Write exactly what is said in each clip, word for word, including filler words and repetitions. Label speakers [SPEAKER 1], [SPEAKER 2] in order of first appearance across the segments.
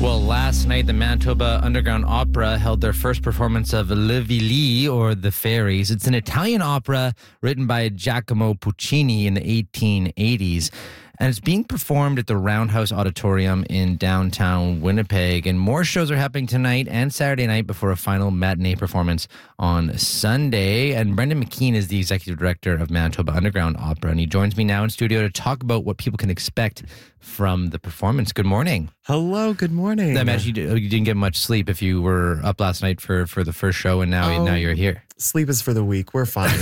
[SPEAKER 1] Well, last night, the Manitoba Underground Opera held their first performance of Le Villi, or The Fairies. It's an Italian opera written by Giacomo Puccini in the eighteen eighties. And it's being performed at the Roundhouse Auditorium in downtown Winnipeg. And more shows are happening tonight and Saturday night before a final matinee performance on Sunday. And Brendan McKean is the executive director of Manitoba Underground Opera. And he joins me now in studio to talk about what people can expect from the performance. Good morning.
[SPEAKER 2] Hello, good morning.
[SPEAKER 1] I imagine you, you didn't get much sleep if you were up last night for, for the first show and now,
[SPEAKER 2] oh,
[SPEAKER 1] now you're here.
[SPEAKER 2] Sleep is for the weak. We're fine.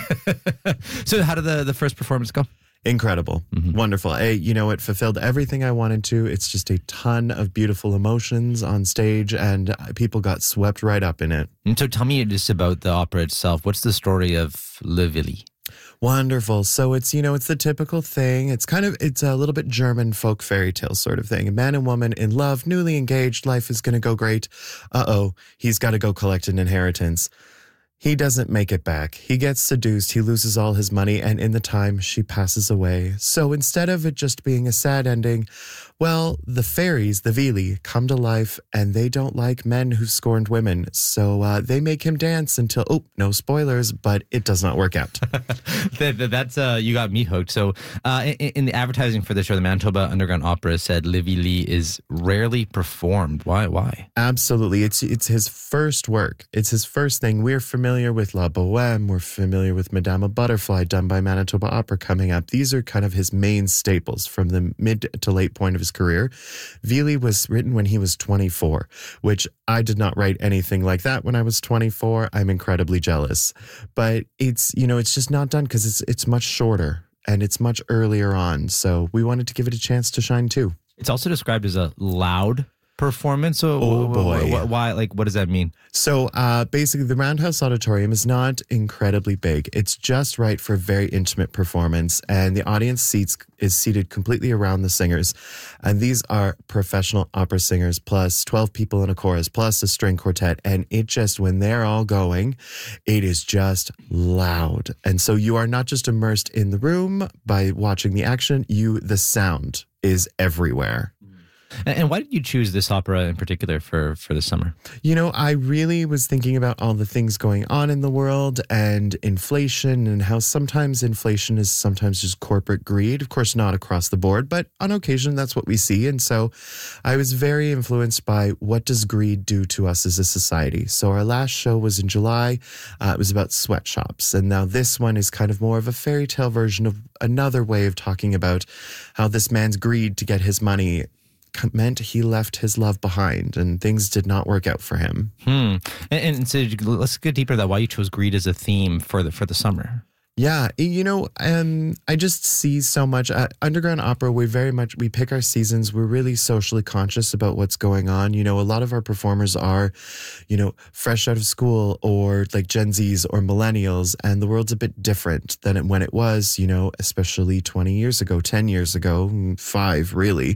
[SPEAKER 1] So how did the, the first performance go?
[SPEAKER 2] Incredible. Mm-hmm. Wonderful. Hey, you know, it fulfilled everything I wanted to. It's just a ton of beautiful emotions on stage and people got swept right up in it.
[SPEAKER 1] And so tell me just about the opera itself. What's the story of Le Villi?
[SPEAKER 2] Wonderful. So it's, you know, it's the typical thing. It's kind of, it's a little bit German folk fairy tale sort of thing. A man and woman in love, newly engaged, life is going to go great. Uh-oh, he's got to go collect an inheritance. He doesn't make it back. He gets seduced, he loses all his money, and in the time, she passes away. So instead of it just being a sad ending, well, the fairies, the Villi, come to life, and they don't like men who've scorned women. So uh, they make him dance until, oh, no spoilers, but it does not work out.
[SPEAKER 1] That's, uh, you got me hooked. So uh, in, in the advertising for the show, the Manitoba Underground Opera said Le Villi is rarely performed. Why? Why?
[SPEAKER 2] Absolutely. It's, it's his first work. It's his first thing. We're familiar familiar with La Bohème. We're familiar with Madame Butterfly done by Manitoba Opera coming up. These are kind of his main staples from the mid to late point of his career. Villi was written when he was twenty-four, which I did not write anything like that when I was twenty-four. I'm incredibly jealous. But it's, you know, it's just not done because it's it's much shorter and it's much earlier on. So we wanted to give it a chance to shine too.
[SPEAKER 1] It's also described as a loud performance. So
[SPEAKER 2] oh boy.
[SPEAKER 1] Why, why like what does that mean?
[SPEAKER 2] So uh basically the Roundhouse Auditorium is not incredibly big. It's just right for a very intimate performance, and the audience seats is seated completely around the singers, and these are professional opera singers plus twelve people in a chorus plus a string quartet, and it just, when they're all going, it is just loud. And so you are not just immersed in the room by watching the action, you the sound is everywhere.
[SPEAKER 1] And why did you choose this opera in particular for, for the summer?
[SPEAKER 2] You know, I really was thinking about all the things going on in the world and inflation and how sometimes inflation is sometimes just corporate greed. Of course, not across the board, but on occasion, that's what we see. And so I was very influenced by what does greed do to us as a society? So our last show was in July. Uh, it was about sweatshops. And now this one is kind of more of a fairy tale version of another way of talking about how this man's greed to get his money meant he left his love behind and things did not work out for him.
[SPEAKER 1] Hmm. And, and so let's get deeper into that. Why you chose greed as a theme for the for the summer?
[SPEAKER 2] Yeah, you know, um, I just see so much. Uh, Underground Opera, we very much, we pick our seasons. We're really socially conscious about what's going on. You know, a lot of our performers are, you know, fresh out of school or like Gen Zs or millennials, and the world's a bit different than it, when it was, you know, especially twenty years ago, ten years ago, five really.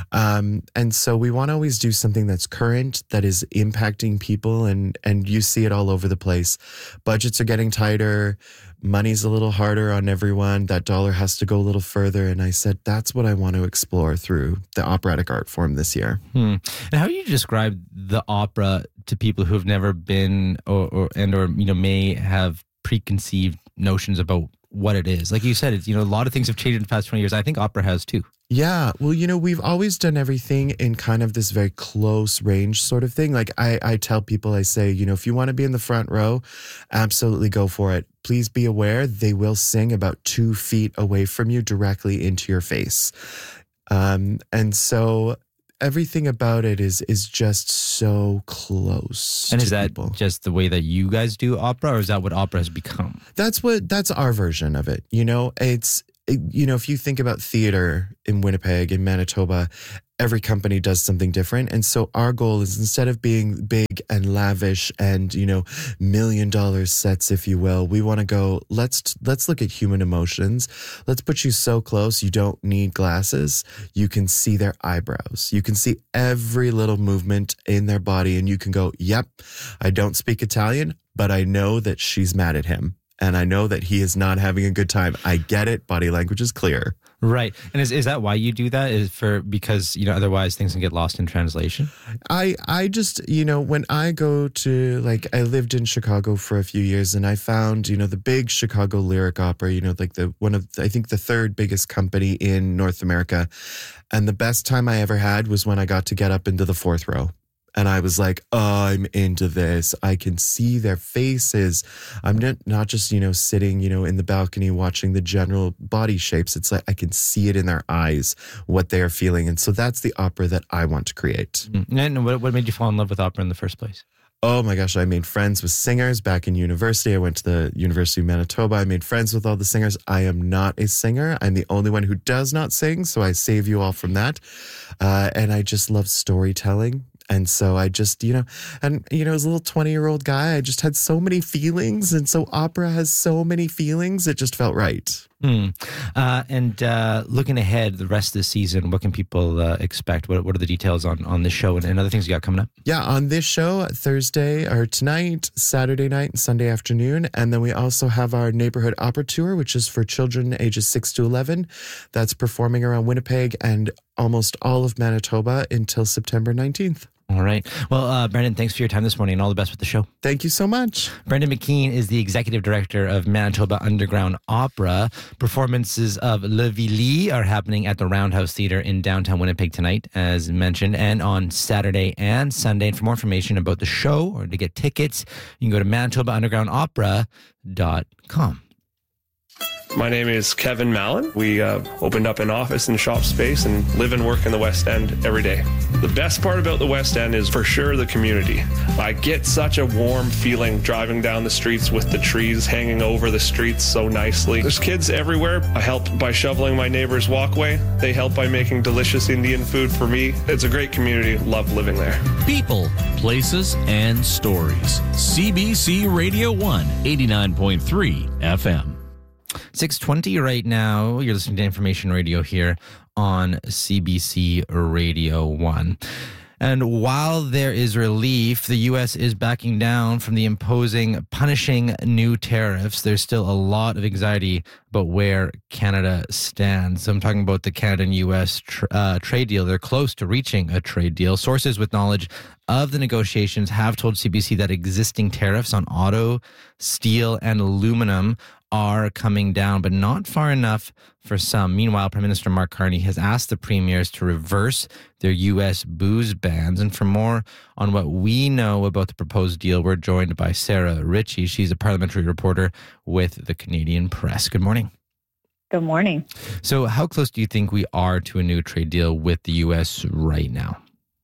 [SPEAKER 2] Um, and so we want to always do something that's current, that is impacting people, and, and you see it all over the place. Budgets are getting tighter. Money's a little harder on everyone. That dollar has to go a little further. And I said, that's what I want to explore through the operatic art form this year.
[SPEAKER 1] Hmm. And how do you describe the opera to people who have never been or, or and or, you know, may have preconceived notions about what it is? Like you said, it's, you know, a lot of things have changed in the past twenty years. I think opera has too.
[SPEAKER 2] Yeah. Well, you know, we've always done everything in kind of this very close range sort of thing. Like I, I tell people, I say, you know, if you want to be in the front row, absolutely go for it. Please be aware they will sing about two feet away from you directly into your face. Um, and so everything about it is is just so close.
[SPEAKER 1] And
[SPEAKER 2] to
[SPEAKER 1] is that
[SPEAKER 2] people.
[SPEAKER 1] Just the way that you guys do opera, or is that what opera has become?
[SPEAKER 2] That's what, that's our version of it. You know, it's, you know, if you think about theater in Winnipeg, in Manitoba, every company does something different. And so our goal is, instead of being big and lavish and, you know, million dollar sets, if you will, we want to go, let's, let's look at human emotions. Let's put you so close. You don't need glasses. You can see their eyebrows. You can see every little movement in their body. And you can go, yep, I don't speak Italian, but I know that she's mad at him. and I know that he is not having a good time. I get it. Body language is clear.
[SPEAKER 1] Right. And is, is that why you do that? Is for because, you know, otherwise things can get lost in translation?
[SPEAKER 2] I I just, you know, when I go to, like, I lived in Chicago for a few years, and I found, you know, the big Chicago Lyric Opera, you know, like the one of, I think the third biggest company in North America. And the best time I ever had was when I got to get up into the fourth row. And I was like, oh, I'm into this. I can see their faces. I'm not, not just, you know, sitting, you know, in the balcony watching the general body shapes. It's like I can see it in their eyes, what they're feeling. And so that's the opera that I want to create.
[SPEAKER 1] Mm-hmm. And what, what made you fall in love with opera in the first place?
[SPEAKER 2] Oh my gosh, I made friends with singers back in university. I went to the University of Manitoba. I made friends with all the singers. I am not a singer. I'm the only one who does not sing, so I save you all from that. Uh, and I just love storytelling. And so I just, you know, and, you know, as a little twenty-year-old guy, I just had so many feelings. And so opera has so many feelings. It just felt right.
[SPEAKER 1] Mm. Uh, and uh, looking ahead, the rest of the season, what can people uh, expect? What, what are the details on, on this show and, and other things you got coming up?
[SPEAKER 2] Yeah, on this show, Thursday or tonight, Saturday night, and Sunday afternoon. And then we also have our neighborhood opera tour, which is for children ages six to eleven. That's performing around Winnipeg and almost all of Manitoba until September nineteenth.
[SPEAKER 1] All right. Well, uh, Brendan, thanks for your time this morning and all the best with the show.
[SPEAKER 2] Thank you so much.
[SPEAKER 1] Brendan McKean is the executive director of Manitoba Underground Opera. Performances of Le Villi are happening at the Roundhouse Theatre in downtown Winnipeg tonight, as mentioned, and on Saturday and Sunday. And for more information about the show or to get tickets, you can go to manitoba underground opera dot com.
[SPEAKER 3] My name is Kevin Mallon. We uh, opened up an office and shop space and live and work in the West End every day. The best part about the West End is for sure the community. I get such a warm feeling driving down the streets with the trees hanging over the streets so nicely. There's kids everywhere. I help by shoveling my neighbor's walkway. They help by making delicious Indian food for me. It's a great community. Love living there.
[SPEAKER 4] People, places, and stories. C B C Radio one, eighty-nine point three F M.
[SPEAKER 1] six twenty right now. You're listening to Information Radio here on C B C Radio one. And while there is relief, the U S is backing down from the imposing punishing new tariffs. There's still a lot of anxiety about where Canada stands. So I'm talking about the Canada and U S tr- uh, trade deal. They're close to reaching a trade deal. Sources with knowledge of the negotiations have told C B C that existing tariffs on auto, steel, and aluminum are coming down, but not far enough for some. Meanwhile, Prime Minister Mark Carney has asked the premiers to reverse their U S booze bans. And for more on what we know about the proposed deal, we're joined by Sarah Ritchie. She's a parliamentary reporter with the Canadian Press. Good morning.
[SPEAKER 5] Good morning.
[SPEAKER 1] So how close do you think we are to a new trade deal with the U S right now?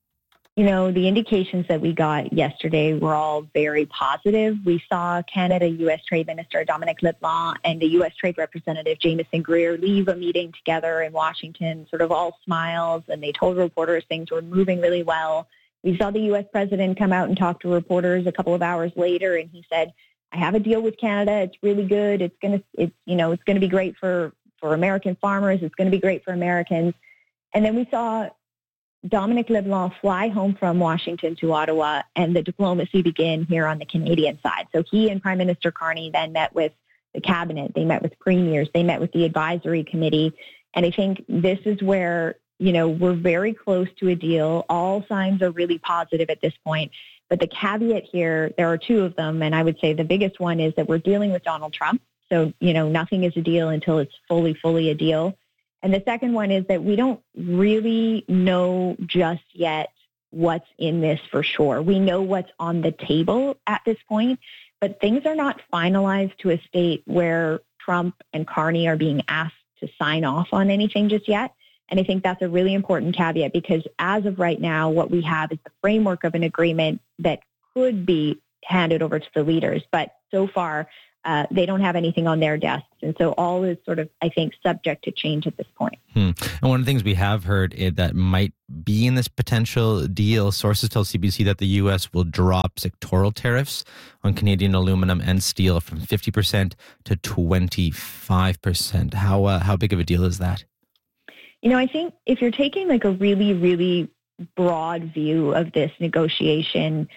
[SPEAKER 5] You know, the indications that we got yesterday were all very positive. We saw Canada U S Trade Minister Dominic LeBlanc and the U S Trade Representative Jameson Greer leave a meeting together in Washington, sort of all smiles, and they told reporters things were moving really well. We saw the U S President come out and talk to reporters a couple of hours later, and he said, I have a deal with Canada. It's really good. It's going to, it's, you know, it's going to be great for, for American farmers. It's going to be great for Americans. And then we saw Dominic LeBlanc fly home from Washington to Ottawa, and the diplomacy began here on the Canadian side. So he and Prime Minister Carney then met with the cabinet. They met with premiers. They met with the advisory committee. And I think this is where, you know, we're very close to a deal. All signs are really positive at this point. But the caveat here, there are two of them. And I would say the biggest one is that we're dealing with Donald Trump. So, you know, nothing is a deal until it's fully, fully a deal. And the second one is that we don't really know just yet what's in this for sure. We know what's on the table at this point, but things are not finalized to a state where Trump and Carney are being asked to sign off on anything just yet. And I think that's a really important caveat, because as of right now, what we have is the framework of an agreement that could be handed over to the leaders. But so far, Uh, they don't have anything on their desks. And so all is sort of, I think, subject to change at this point.
[SPEAKER 1] Hmm. And one of the things we have heard is that might be in this potential deal, sources tell C B C that the U S will drop sectoral tariffs on Canadian aluminum and steel from fifty percent to twenty-five percent. How, uh, how big of a deal is that?
[SPEAKER 5] You know, I think if you're taking like a really, really broad view of this negotiation,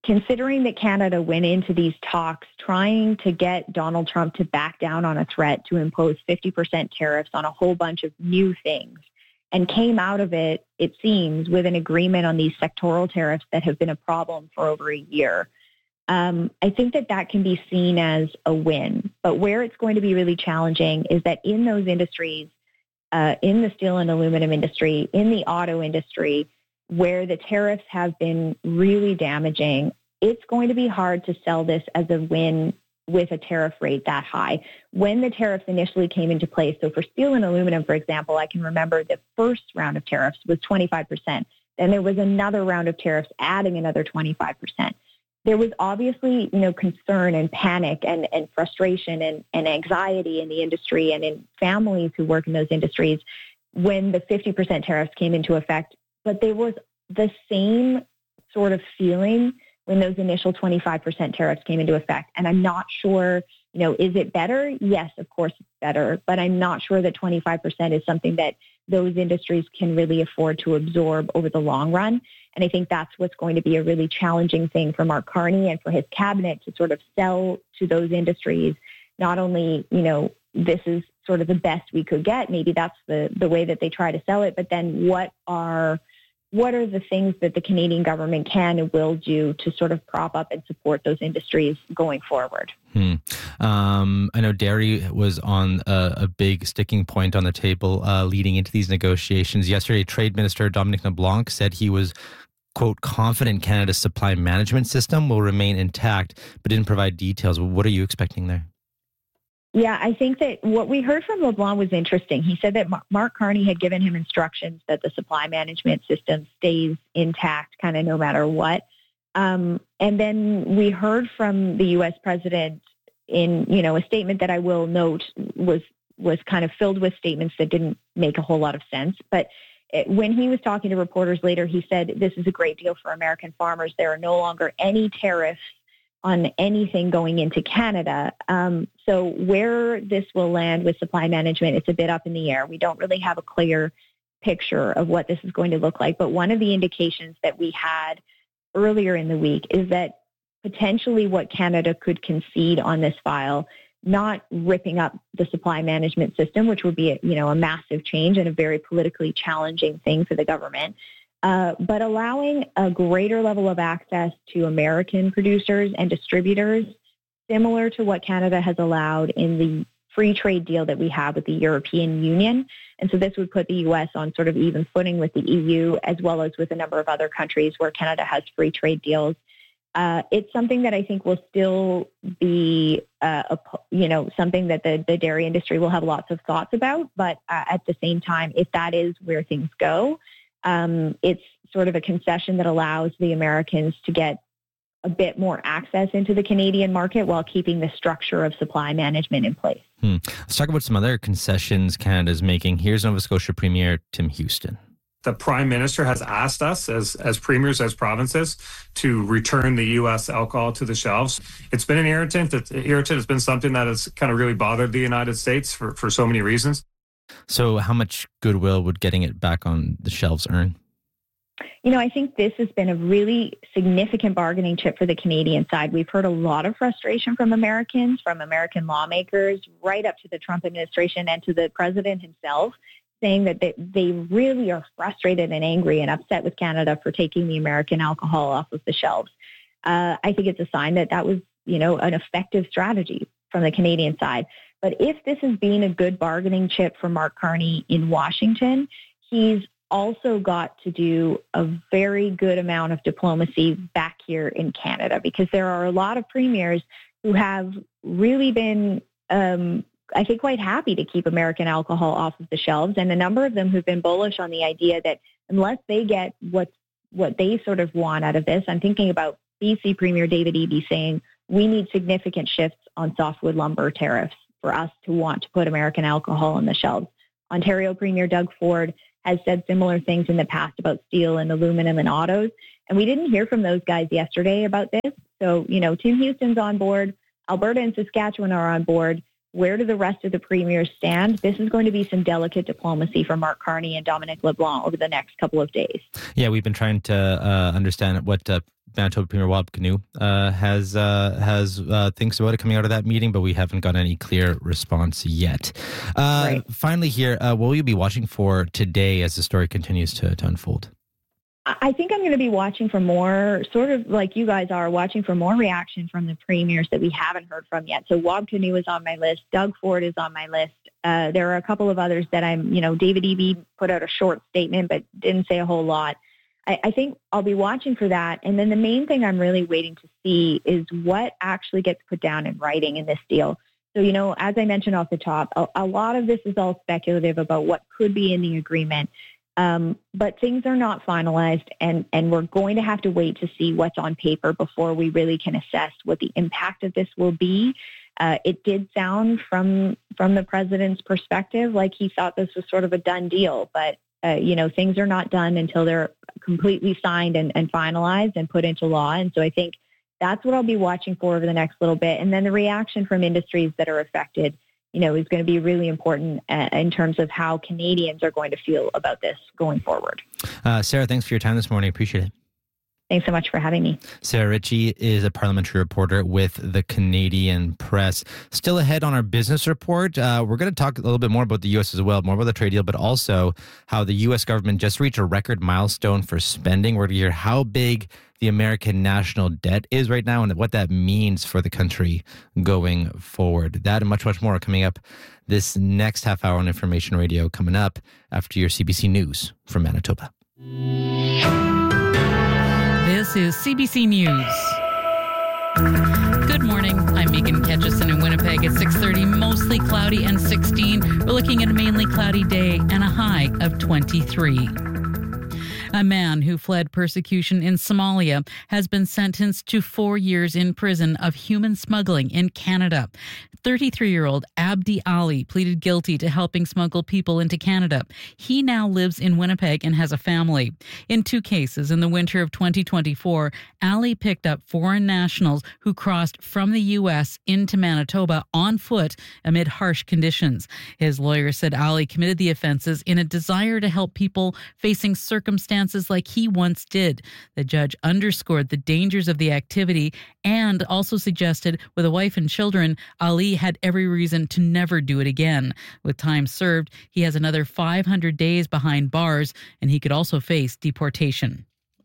[SPEAKER 5] considering that Canada went into these talks trying to get Donald Trump to back down on a threat to impose fifty percent tariffs on a whole bunch of new things, and came out of it, it seems, with an agreement on these sectoral tariffs that have been a problem for over a year. Um, I think that that can be seen as a win. But where it's going to be really challenging is that in those industries, uh, in the steel and aluminum industry, in the auto industry, where the tariffs have been really damaging, it's going to be hard to sell this as a win with a tariff rate that high. When the tariffs initially came into place, so for steel and aluminum, for example, I can remember the first round of tariffs was twenty-five percent. Then there was another round of tariffs adding another twenty-five percent. There was obviously, you know, concern and panic and, and frustration and, and anxiety in the industry and in families who work in those industries when the fifty percent tariffs came into effect. But there was the same sort of feeling when those initial twenty-five percent tariffs came into effect. And I'm not sure, you know, is it better? Yes, of course it's better. But I'm not sure that twenty-five percent is something that those industries can really afford to absorb over the long run. And I think that's what's going to be a really challenging thing for Mark Carney and for his cabinet to sort of sell to those industries. Not only, you know, this is sort of the best we could get. Maybe that's the, the way that they try to sell it. But then what are what are the things that the Canadian government can and will do to sort of prop up and support those industries going forward?
[SPEAKER 1] Hmm. Um, I know dairy was on a, a big sticking point on the table uh, leading into these negotiations. Yesterday, Trade Minister Dominic LeBlanc said he was, quote, confident Canada's supply management system will remain intact, but didn't provide details. What are you expecting there?
[SPEAKER 5] Yeah, I think that what we heard from LeBlanc was interesting. He said that Mark Carney had given him instructions that the supply management system stays intact kind of no matter what. Um, and then we heard from the U S president in, you know, a statement that I will note was was kind of filled with statements that didn't make a whole lot of sense. But it, when he was talking to reporters later, he said, this is a great deal for American farmers. There are no longer any tariffs on anything going into Canada. Um, so where this will land with supply management, it's a bit up in the air. We don't really have a clear picture of what this is going to look like. But one of the indications that we had earlier in the week is that potentially what Canada could concede on this file, not ripping up the supply management system, which would be a, you know, a massive change and a very politically challenging thing for the government, Uh, but allowing a greater level of access to American producers and distributors, similar to what Canada has allowed in the free trade deal that we have with the European Union. And so this would put the U S on sort of even footing with the E U, as well as with a number of other countries where Canada has free trade deals. Uh, it's something that I think will still be, uh, a, you know, something that the, the dairy industry will have lots of thoughts about. But uh, at the same time, if that is where things go, Um, it's sort of a concession that allows the Americans to get a bit more access into the Canadian market while keeping the structure of supply management in place.
[SPEAKER 1] Hmm. Let's talk about some other concessions Canada's making. Here's Nova Scotia Premier Tim Houston.
[SPEAKER 6] The Prime Minister has asked us as, as premiers, as provinces, to return the U S alcohol to the shelves. It's been an irritant. It's, irritant. It's been something that has kind of really bothered the United States for, for so many reasons.
[SPEAKER 1] So how much goodwill would getting it back on the shelves earn?
[SPEAKER 5] You know, I think this has been a really significant bargaining chip for the Canadian side. We've heard a lot of frustration from Americans, from American lawmakers, right up to the Trump administration and to the president himself, saying that they, they really are frustrated and angry and upset with Canada for taking the American alcohol off of the shelves. Uh, I think it's a sign that that was, you know, an effective strategy from the Canadian side. But if this has been a good bargaining chip for Mark Carney in Washington, he's also got to do a very good amount of diplomacy back here in Canada, because there are a lot of premiers who have really been, um, I think, quite happy to keep American alcohol off of the shelves. And a number of them who've been bullish on the idea that unless they get what, what they sort of want out of this, I'm thinking about B C Premier David Eby saying, we need significant shifts on softwood lumber tariffs for us to want to put American alcohol on the shelves. Ontario Premier Doug Ford has said similar things in the past about steel and aluminum and autos. And we didn't hear from those guys yesterday about this. So, you know, Tim Houston's on board. Alberta and Saskatchewan are on board. Where do the rest of the premiers stand? This is going to be some delicate diplomacy for Mark Carney and Dominic LeBlanc over the next couple of days.
[SPEAKER 1] Yeah, we've been trying to uh, understand what uh, Manitoba Premier Wab Kinew uh, has uh, has uh, thinks about it coming out of that meeting, but we haven't got any clear response yet. Uh,
[SPEAKER 5] Right.
[SPEAKER 1] Finally here, uh, what will you be watching for today as the story continues to, to unfold?
[SPEAKER 5] I think I'm going to be watching for more, sort of like you guys are, watching for more reaction from the premiers that we haven't heard from yet. So Wab Kinew is on my list. Doug Ford is on my list. Uh, there are a couple of others that I'm, you know, David Eby put out a short statement, but didn't say a whole lot. I, I think I'll be watching for that. And then the main thing I'm really waiting to see is what actually gets put down in writing in this deal. So, you know, as I mentioned off the top, a, a lot of this is all speculative about what could be in the agreement. Um, but things are not finalized, and, and we're going to have to wait to see what's on paper before we really can assess what the impact of this will be. Uh, it did sound from from the president's perspective like he thought this was sort of a done deal, but uh, you know, things are not done until they're completely signed and, and finalized and put into law. And so I think that's what I'll be watching for over the next little bit. And then the reaction from industries that are affected, you know, is going to be really important uh, in terms of how Canadians are going to feel about this going forward.
[SPEAKER 1] Uh, Sarah, thanks for your time this morning. Appreciate it.
[SPEAKER 5] Thanks so much for having me.
[SPEAKER 1] Sarah Ritchie is a parliamentary reporter with the Canadian Press. Still ahead on our business report, uh, we're going to talk a little bit more about the U S as well, more about the trade deal, but also how the U S government just reached a record milestone for spending. We're going to hear how big the American national debt is right now and what that means for the country going forward. That and much, much more coming up this next half hour on Information Radio, coming up after your C B C News from Manitoba.
[SPEAKER 7] This is C B C News. Good morning. I'm Megan Ketchison in Winnipeg at six thirty. Mostly cloudy and sixteen. We're looking at a mainly cloudy day and a high of twenty-three. A man who fled persecution in Somalia has been sentenced to four years in prison of human smuggling in Canada. thirty-three-year-old Abdi Ali pleaded guilty to helping smuggle people into Canada. He now lives in Winnipeg and has a family. In two cases in the winter of twenty twenty-four, Ali picked up foreign nationals who crossed from the U S into Manitoba on foot amid harsh conditions. His lawyer said Ali committed the offenses in a desire to help people facing circumstances like he once did. The judge underscored the dangers of the activity and also suggested with a wife and children, Ali had every reason to never do it again. With time served, he has another five hundred days behind bars, and he could also face deportation.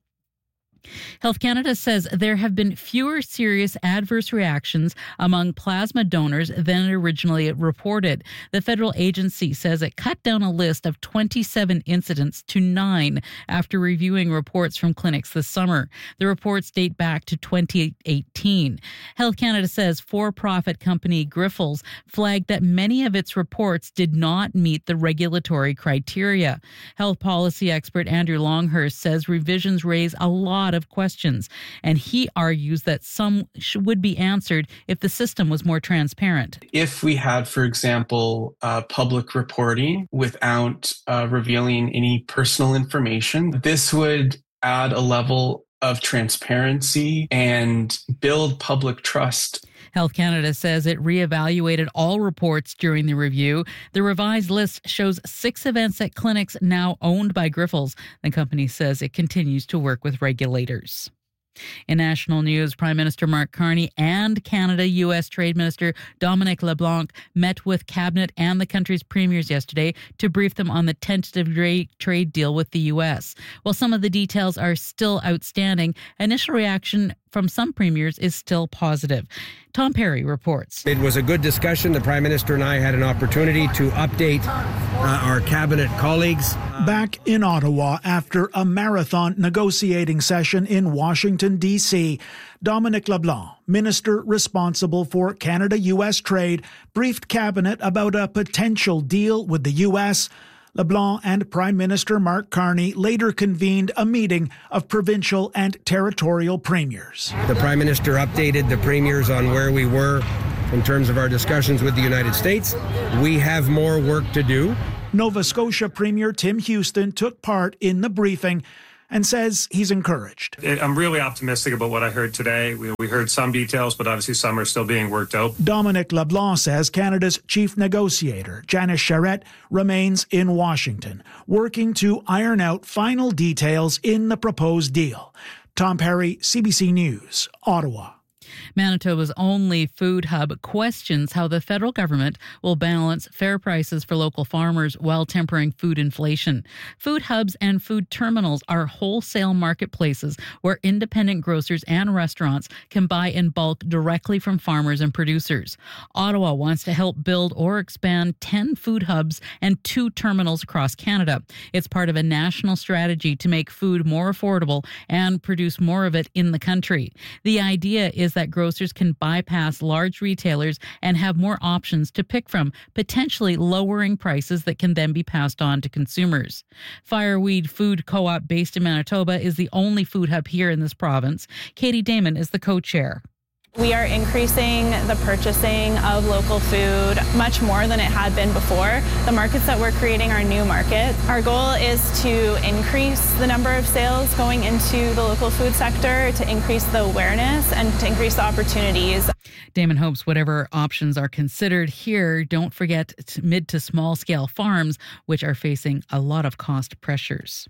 [SPEAKER 7] Health Canada says there have been fewer serious adverse reactions among plasma donors than it originally reported. The federal agency says it cut down a list of twenty-seven incidents to nine after reviewing reports from clinics this summer. The reports date back to twenty eighteen. Health Canada says for-profit company Grifols flagged that many of its reports did not meet the regulatory criteria. Health policy expert Andrew Longhurst says revisions raise a lot of questions, and he argues that some sh- would be answered if the system was more transparent.
[SPEAKER 8] If we had, for example, uh, public reporting without uh, revealing any personal information, this would add a level of transparency and build public trust.
[SPEAKER 7] Health Canada says it reevaluated all reports during the review. The revised list shows six events at clinics now owned by Grifols. The company says it continues to work with regulators. In national news, Prime Minister Mark Carney and Canada-U S Trade Minister Dominic LeBlanc met with Cabinet and the country's premiers yesterday to brief them on the tentative trade deal with the U S. While some of the details are still outstanding, initial reaction from some premiers is still positive. Tom Perry reports.
[SPEAKER 9] It was a good discussion. The Prime Minister and I had an opportunity to update uh, our Cabinet colleagues.
[SPEAKER 10] Back in Ottawa after a marathon negotiating session in Washington, D C, Dominic LeBlanc, Minister responsible for Canada-U S trade, briefed Cabinet about a potential deal with the U S. LeBlanc and Prime Minister Mark Carney later convened a meeting of provincial and territorial premiers.
[SPEAKER 9] The Prime Minister updated the premiers on where we were in terms of our discussions with the United States. We have more work to do.
[SPEAKER 10] Nova Scotia Premier Tim Houston took part in the briefing and says he's encouraged.
[SPEAKER 6] I'm really optimistic about what I heard today. We, we heard some details, but obviously some are still being worked out.
[SPEAKER 10] Dominic LeBlanc says Canada's chief negotiator, Janice Charette, remains in Washington, working to iron out final details in the proposed deal. Tom Perry, C B C News, Ottawa.
[SPEAKER 7] Manitoba's only food hub questions how the federal government will balance fair prices for local farmers while tempering food inflation. Food hubs and food terminals are wholesale marketplaces where independent grocers and restaurants can buy in bulk directly from farmers and producers. Ottawa wants to help build or expand ten food hubs and two terminals across Canada. It's part of a national strategy to make food more affordable and produce more of it in the country. The idea is that grocers can bypass large retailers and have more options to pick from, potentially lowering prices that can then be passed on to consumers. Fireweed Food Co-op, based in Manitoba, is the only food hub here in this province. Katie Damon is the co-chair.
[SPEAKER 11] We are increasing the purchasing of local food much more than it had been before. The markets that we're creating are new markets. Our goal is to increase the number of sales going into the local food sector, to increase the awareness and to increase the opportunities.
[SPEAKER 7] Damon hopes whatever options are considered here, don't forget mid to small scale farms, which are facing a lot of cost pressures.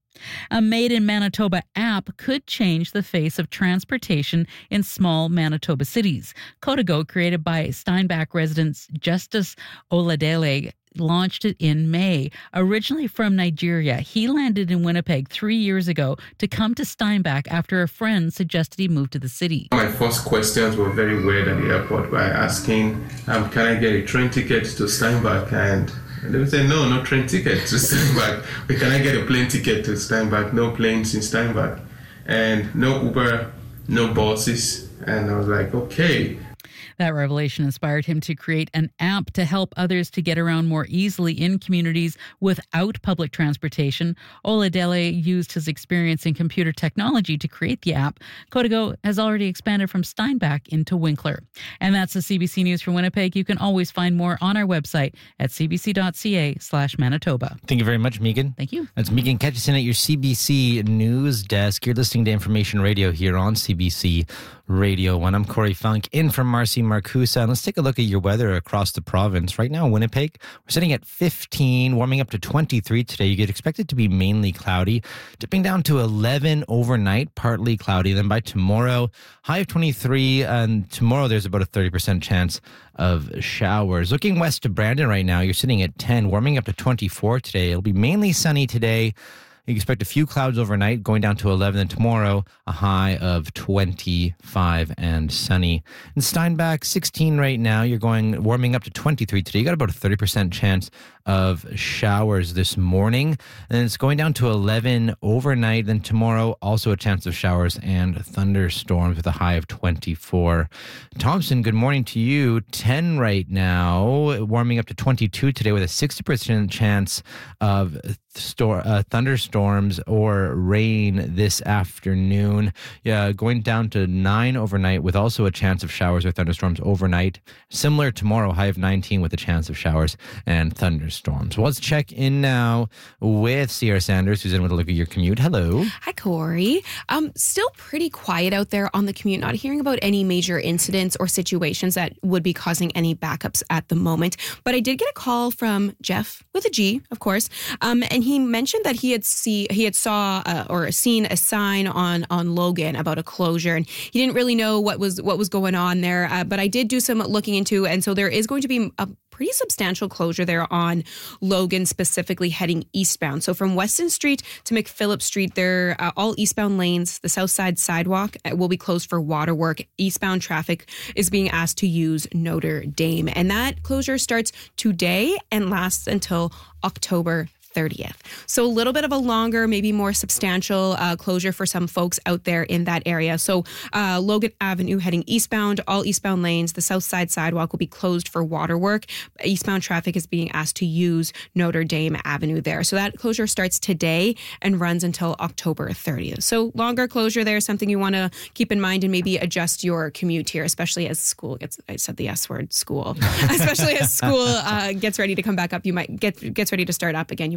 [SPEAKER 7] A Made in Manitoba app could change the face of transportation in small Manitoba cities. Codago, created by Steinbach residents Justice Oladele, launched it in May. Originally from Nigeria, he landed in Winnipeg three years ago to come to Steinbach after a friend suggested he move to the city.
[SPEAKER 12] My first questions were very weird at the airport by asking, um, can I get a train ticket to Steinbach? And they would say, no, no train ticket to Steinbach. But can I get a plane ticket to Steinbach? No planes in Steinbach. And no Uber, no buses. And I was like, okay.
[SPEAKER 7] That revelation inspired him to create an app to help others to get around more easily in communities without public transportation. Oladele used his experience in computer technology to create the app. Codago has already expanded from Steinbach into Winkler. And that's the C B C News for Winnipeg. You can always find more on our website at cbc.ca slash Manitoba.
[SPEAKER 1] Thank you very much, Megan.
[SPEAKER 7] Thank you.
[SPEAKER 1] That's Megan Ketchison at your C B C News Desk. You're listening to Information Radio here on C B C Radio one. I'm Corey Funk in from Marcy Marcusa. And let's take a look at your weather across the province. Right now in Winnipeg, we're sitting at fifteen, warming up to twenty-three today. You get expected to be mainly cloudy, dipping down to eleven overnight, partly cloudy. Then by tomorrow, high of twenty-three. And tomorrow there's about a thirty percent chance of showers. Looking west to Brandon right now, you're sitting at ten, warming up to twenty-four today. It'll be mainly sunny today. You expect a few clouds overnight, going down to eleven, and tomorrow a high of twenty-five and sunny. In Steinbach, sixteen right now. You're going warming up to twenty-three today. You got about a thirty percent chance of showers this morning. And it's going down to eleven overnight. Then tomorrow, also a chance of showers and thunderstorms with a high of twenty-four. Thompson, good morning to you. ten right now, warming up to twenty-two today with a sixty percent chance of Store, uh, thunderstorms or rain this afternoon. Yeah, going down to nine overnight with also a chance of showers or thunderstorms overnight. Similar tomorrow, high of nineteen with a chance of showers and thunderstorms. Well, let's check in now with Sierra Sanders, who's in with a look at your commute. Hello.
[SPEAKER 13] Hi, Corey. Um, still pretty quiet out there on the commute. Not hearing about any major incidents or situations that would be causing any backups at the moment. But I did get a call from Jeff with a G, of course, um, and he mentioned that he had see he had saw uh, or seen a sign on on Logan about a closure, and he didn't really know what was what was going on there. Uh, but I did do some looking into, and so there is going to be a pretty substantial closure there on Logan, specifically heading eastbound. So from Weston Street to McPhillip Street, they're uh, all eastbound lanes. The south side sidewalk will be closed for water work. Eastbound traffic is being asked to use Notre Dame, and that closure starts today and lasts until October thirtieth. So a little bit of a longer, maybe more substantial uh, closure for some folks out there in that area. So uh, Logan Avenue heading eastbound, all eastbound lanes, the south side sidewalk will be closed for water work. Eastbound traffic is being asked to use Notre Dame Avenue there. So that closure starts today and runs until October thirtieth. So longer closure there, something you want to keep in mind and maybe adjust your commute here, especially as school gets, I said the S word, school, especially as school uh, gets ready to come back up. You might get, gets ready to start up again. You might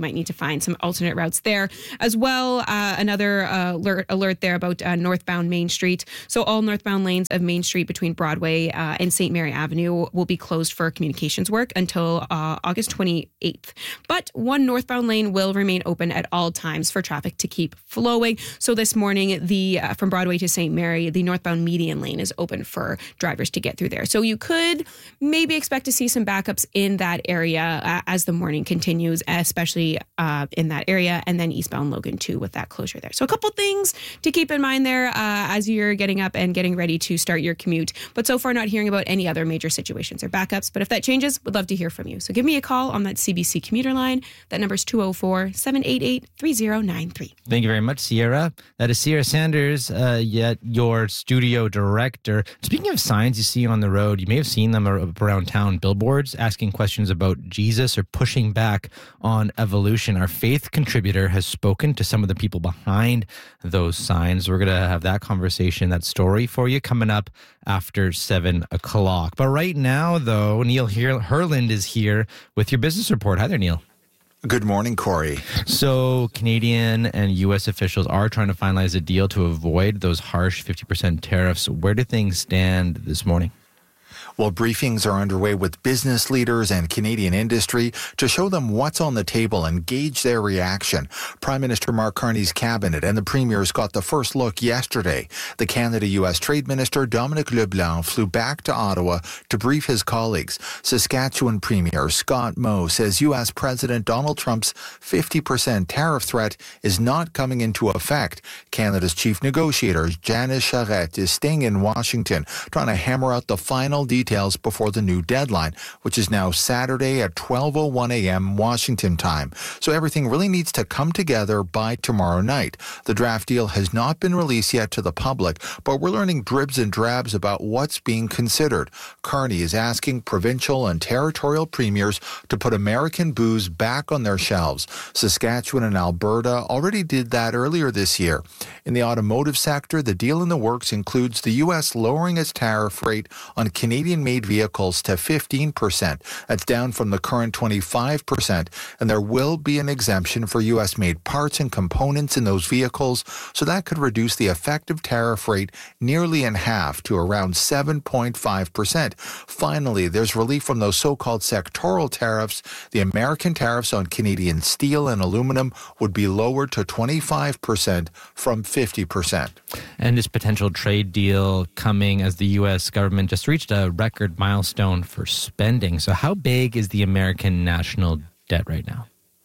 [SPEAKER 13] might need to find some alternate routes there. As well, uh, another uh, alert, alert there about uh, northbound Main Street. So all northbound lanes of Main Street between Broadway uh, and Saint Mary Avenue will be closed for communications work until uh, August twenty-eighth. But one northbound lane will remain open at all times for traffic to keep flowing. So this morning, the uh, from Broadway to Saint Mary, the northbound median lane is open for drivers to get through there. So you could maybe expect to see some backups in that area uh, as the morning continues, especially uh, in that area, and then eastbound Logan too with that closure there. So a couple things to keep in mind there uh, as you're getting up and getting ready to start your commute. But so far, not hearing about any other major situations or backups. But if that changes, would love to hear from you. So give me a call on that C B C commuter line. That number is two oh four, seven eight eight, three oh nine three.
[SPEAKER 1] Thank you very much, Sierra. That is Sierra Sanders, uh, yet your studio director. Speaking of signs you see on the road, you may have seen them around town, billboards asking questions about Jesus or pushing back on evolution. Our faith contributor has spoken to some of the people behind those signs. We're going to have that conversation, that story for you coming up after seven o'clock. But right now, though, Neil Herland is here with your business report. Hi there, Neil.
[SPEAKER 14] Good morning, Corey.
[SPEAKER 1] So Canadian and U S officials are trying to finalize a deal to avoid those harsh fifty percent tariffs. Where do things stand this morning?
[SPEAKER 14] Well, briefings are underway with business leaders and Canadian industry to show them what's on the table and gauge their reaction. Prime Minister Mark Carney's cabinet and the premiers got the first look yesterday. The Canada-U S Trade Minister Dominic LeBlanc flew back to Ottawa to brief his colleagues. Saskatchewan Premier Scott Moe says U S President Donald Trump's fifty percent tariff threat is not coming into effect. Canada's chief negotiator Janice Charette is staying in Washington, trying to hammer out the final details before the new deadline, which is now Saturday at twelve oh one a.m. Washington time. So everything really needs to come together by tomorrow night. The draft deal has not been released yet to the public, but we're learning dribs and drabs about what's being considered. Carney is asking provincial and territorial premiers to put American booze back on their shelves. Saskatchewan and Alberta already did that earlier this year. In the automotive sector, the deal in the works includes the U S lowering its tariff rate on Canadian made vehicles to fifteen percent. That's down from the current twenty-five percent. And there will be an exemption for U S made parts and components in those vehicles. So that could reduce the effective tariff rate nearly in half to around seven point five percent. Finally, there's relief from those so-called sectoral tariffs. The American tariffs on Canadian steel and aluminum would be lowered to twenty-five percent from fifty percent.
[SPEAKER 1] And this potential trade deal coming as the U S government just reached a record milestone for spending. So how big is the American national debt right now?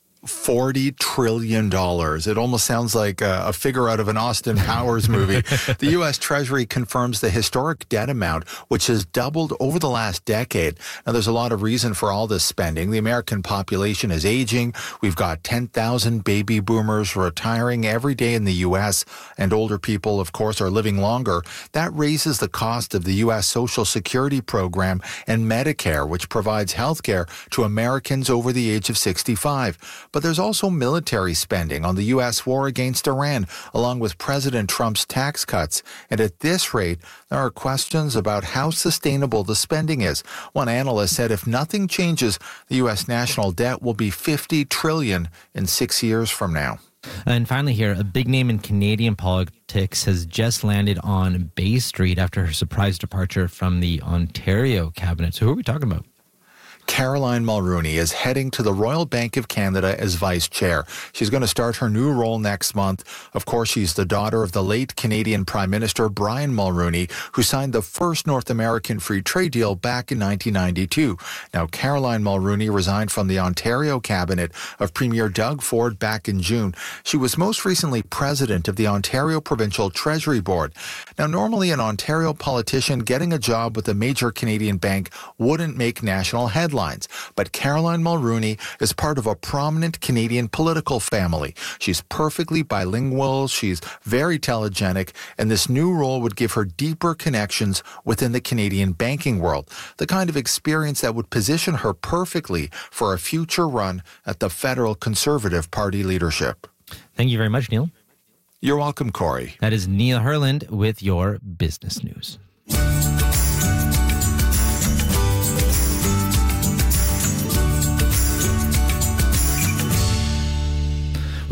[SPEAKER 14] forty trillion dollars. It almost sounds like a, a figure out of an Austin Powers movie. The U S Treasury confirms the historic debt amount, which has doubled over the last decade. Now, there's a lot of reason for all this spending. The American population is aging. We've got ten thousand baby boomers retiring every day in the U S, and older people, of course, are living longer. That raises the cost of the U S Social Security program and Medicare, which provides health care to Americans over the age of sixty-five. But there's also military spending on the U S war against Iran, along with President Trump's tax cuts. And at this rate, there are questions about how sustainable the spending is. One analyst said if nothing changes, the U S national debt will be fifty trillion dollars in six years from now.
[SPEAKER 1] And finally here, a big name in Canadian politics has just landed on Bay Street after her surprise departure from the Ontario cabinet. So who are we talking about?
[SPEAKER 14] Caroline Mulroney is heading to the Royal Bank of Canada as vice chair. She's going to start her new role next month. Of course, she's the daughter of the late Canadian Prime Minister Brian Mulroney, who signed the first North American free trade deal back in nineteen ninety-two. Now, Caroline Mulroney resigned from the Ontario cabinet of Premier Doug Ford back in June. She was most recently president of the Ontario Provincial Treasury Board. Now, normally an Ontario politician getting a job with a major Canadian bank wouldn't make national headlines. But Caroline Mulroney is part of a prominent Canadian political family. She's perfectly bilingual, she's very telegenic, and this new role would give her deeper connections within the Canadian banking world, the kind of experience that would position her perfectly for a future run at the federal Conservative Party leadership.
[SPEAKER 1] Thank you very much, Neil.
[SPEAKER 14] You're welcome, Corey.
[SPEAKER 1] That is Neil Herland with your business news.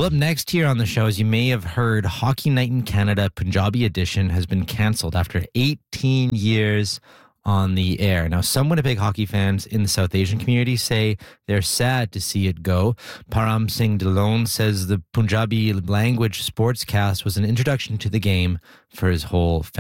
[SPEAKER 1] Well, up next here on the show, as you may have heard, Hockey Night in Canada Punjabi edition has been canceled after eighteen years on the air. Now, some Winnipeg hockey fans in the South Asian community say they're sad to see it go. Param Singh Dillon says the Punjabi language sportscast was an introduction to the game for his whole family.